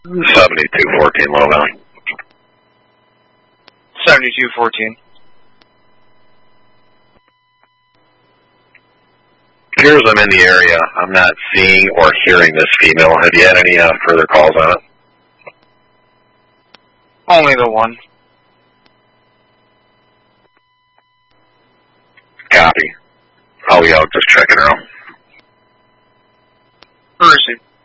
7214 Lowdown. 7214. Appears I'm in the area. I'm not seeing or hearing this female. Have you had any further calls on it? Only the one. Copy. I'll be out just checking her out. Where is he?